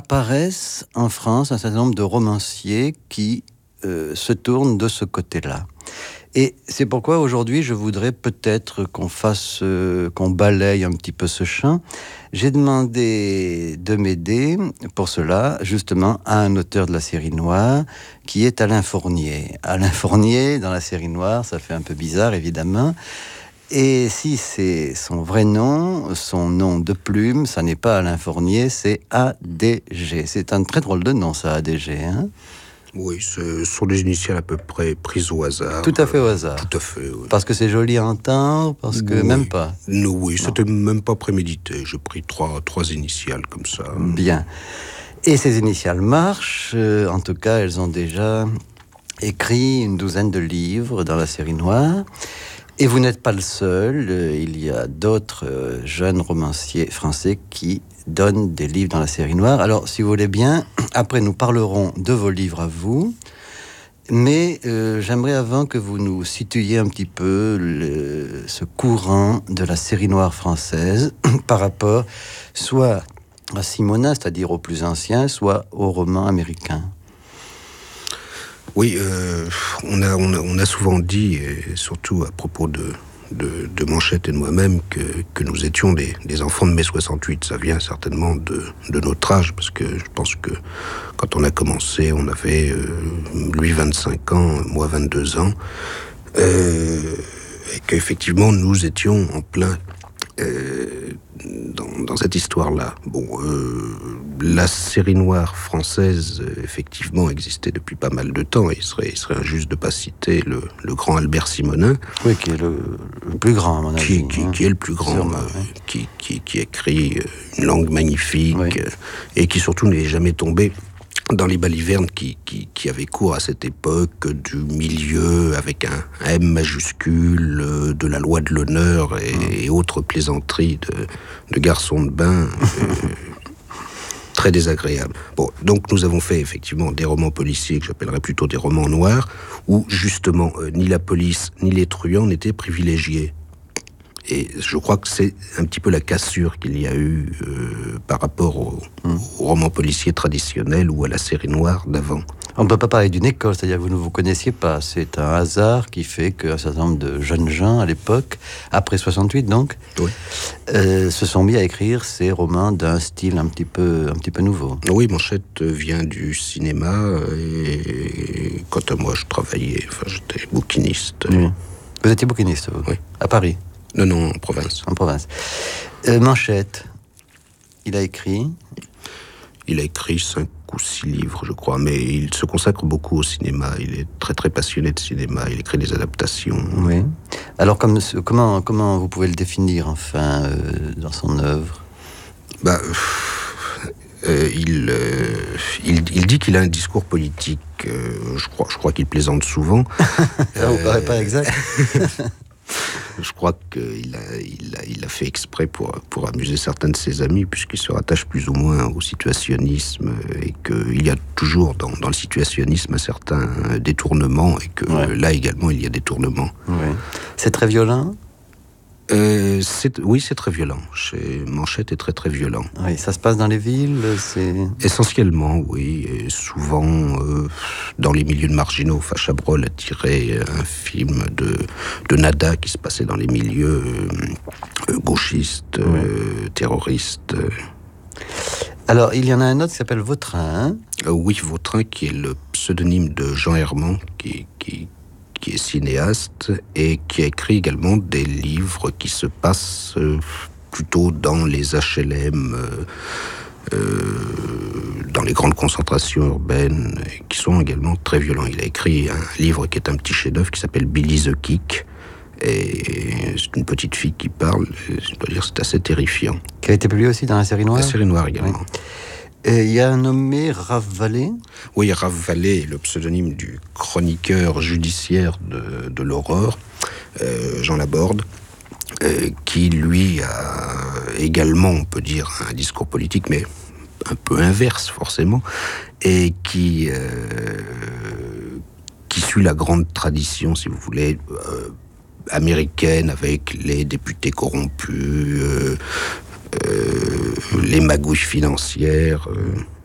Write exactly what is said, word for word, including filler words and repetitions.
apparaissent en France un certain nombre de romanciers qui euh, se tournent de ce côté-là. Et c'est pourquoi aujourd'hui je voudrais peut-être qu'on fasse, euh, qu'on balaye un petit peu ce champ. J'ai demandé de m'aider pour cela justement à un auteur de la série noire qui est Alain Fournier. Alain Fournier dans la série noire, ça fait un peu bizarre évidemment. Et si c'est son vrai nom, son nom de plume, ça n'est pas Alain Fournier, c'est A D G. C'est un très drôle de nom ça, A D G, hein ? Oui, ce sont des initiales à peu près prises au hasard. Tout à fait au hasard. Tout à fait, oui. Parce que c'est joli à entendre, parce que oui. même pas. Non, oui, c'était même pas prémédité. J'ai pris trois, trois initiales comme ça. Bien. Et ces initiales marchent. Euh, en tout cas, elles ont déjà écrit une douzaine de livres dans la série noire. Et vous n'êtes pas le seul. Euh, il y a d'autres euh, jeunes romanciers français qui donnent des livres dans la série noire. Alors, si vous voulez bien, après nous parlerons de vos livres à vous. Mais euh, j'aimerais avant que vous nous situiez un petit peu le, ce courant de la série noire française par rapport soit à Simonnin, c'est-à-dire aux plus anciens, soit aux romans américains. Oui, euh, on, a, on, a, on a souvent dit, et surtout à propos de, de, de Manchette et de moi-même, que, que nous étions des, des enfants de mai soixante-huit. Ça vient certainement de, de notre âge, parce que je pense que quand on a commencé, on avait, euh, lui, vingt-cinq ans, moi, vingt-deux ans, euh, et qu'effectivement, nous étions en plein euh, dans, dans cette histoire-là. Bon, euh, la série noire française, euh, effectivement, existait depuis pas mal de temps, et il serait, il serait injuste de ne pas citer le, le grand Albert Simonin. Oui, qui est le, le plus grand, à mon avis. Qui, qui, hein. qui est le plus grand, Sûrement, euh, hein. qui, qui, qui écrit une langue magnifique, Oui. euh, et qui surtout n'est jamais tombé dans les balivernes qui, qui, qui avaient cours à cette époque du milieu avec un, un M majuscule, euh, de la loi de l'honneur et, mmh. et autres plaisanteries de, de garçons de bain euh, très désagréables. Bon, donc nous avons fait effectivement des romans policiers que j'appellerais plutôt des romans noirs, où justement euh, ni la police ni les truands n'étaient privilégiés. Et je crois que c'est un petit peu la cassure qu'il y a eu euh, par rapport au, mmh. au roman policier traditionnel ou à la série noire d'avant. On ne peut pas parler d'une école, c'est-à-dire que vous ne vous connaissiez pas. C'est un hasard qui fait qu'un certain nombre de jeunes gens à l'époque, après soixante-huit donc, oui. euh, se sont mis à écrire ces romans d'un style un petit peu, un petit peu nouveau. Oui, Manchette vient du cinéma et quant à moi, je travaillais, enfin j'étais bouquiniste. Mmh. Vous étiez bouquiniste, vous ? Oui. À Paris ? Non, non, en province. En province. Euh, Manchette, il a écrit Il a écrit cinq ou six livres, je crois, mais il se consacre beaucoup au cinéma. Il est très, très passionné de cinéma. Il écrit des adaptations. Oui. Alors, comme, comment, comment vous pouvez le définir, enfin, euh, dans son œuvre ? Bah, euh, il, euh, il, il dit qu'il a un discours politique. Euh, je crois, je crois qu'il plaisante souvent. Ça vous euh, paraît pas exact ? Je crois qu'il a, il a, il a fait exprès pour, pour amuser certains de ses amis, puisqu'il se rattache plus ou moins au situationnisme, et qu'il y a toujours dans, dans le situationnisme un certain détournement, et que ouais. là également il y a détournement. Oui. C'est très violent ? Euh, c'est, oui, c'est très violent. Chez Manchette est très très violent. Oui, ça se passe dans les villes, c'est... Essentiellement, oui. Et souvent euh, dans les milieux de marginaux. Enfin, Chabrol a tiré un film de, de Nada qui se passait dans les milieux euh, gauchistes, oui. euh, terroristes. Alors, il y en a un autre qui s'appelle Vautrin. Hein euh, oui, Vautrin, qui est le pseudonyme de Jean Herman, qui... qui qui est cinéaste et qui a écrit également des livres qui se passent euh, plutôt dans les H L M, euh, euh, dans les grandes concentrations urbaines, et qui sont également très violents. Il a écrit un livre qui est un petit chef-d'œuvre qui s'appelle Billy the Kick, et c'est une petite fille qui parle, et je dois dire c'est assez terrifiant. Qui a été publié aussi dans la série noire ? La série noire également. Oui. Et il y a un nommé Raph Vallée. Oui, Raph Vallée, le pseudonyme du chroniqueur judiciaire de, de l'Aurore, euh, Jean Laborde, euh, qui, lui, a également, on peut dire, un discours politique, mais un peu inverse, forcément, et qui, euh, qui suit la grande tradition, si vous voulez, euh, américaine, avec les députés corrompus, euh, Euh, les magouilles financières. Euh,